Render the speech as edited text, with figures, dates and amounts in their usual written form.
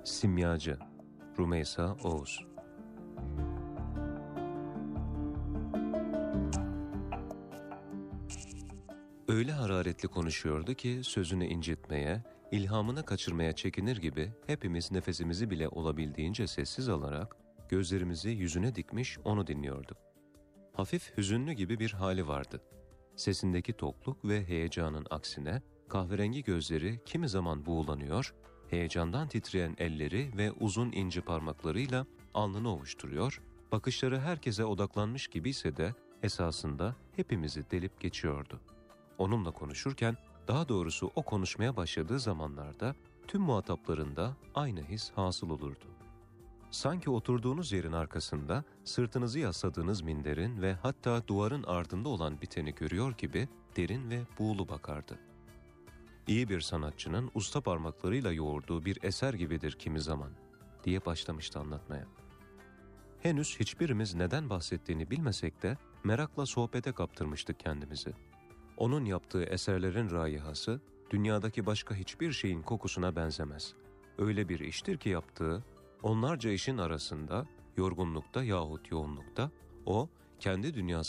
Simyacı Rümeysa Oğuz. Öyle hararetli konuşuyordu ki sözünü incitmeye, ilhamını kaçırmaya çekinir gibi hepimiz nefesimizi bile olabildiğince sessiz alarak gözlerimizi yüzüne dikmiş onu dinliyorduk. Hafif hüzünlü gibi bir hali vardı. Sesindeki tokluk ve heyecanın aksine kahverengi gözleri kimi zaman buğulanıyor, heyecandan titreyen elleri ve uzun ince parmaklarıyla alnını ovuşturuyor, bakışları herkese odaklanmış gibiyse de esasında hepimizi delip geçiyordu. Onunla konuşurken, daha doğrusu o konuşmaya başladığı zamanlarda tüm muhataplarında aynı his hasıl olurdu. Sanki oturduğunuz yerin arkasında sırtınızı yasladığınız minderin ve hatta duvarın ardında olan biteni görüyor gibi derin ve buğulu bakardı. İyi bir sanatçının usta parmaklarıyla yoğurduğu bir eser gibidir kimi zaman, diye başlamıştı anlatmaya. Henüz hiçbirimiz neden bahsettiğini bilmesek de merakla sohbete kaptırmıştık kendimizi. Onun yaptığı eserlerin raihası, dünyadaki başka hiçbir şeyin kokusuna benzemez. Öyle bir iştir ki yaptığı, onlarca işin arasında, yorgunlukta yahut yoğunlukta, o, kendi dünyasında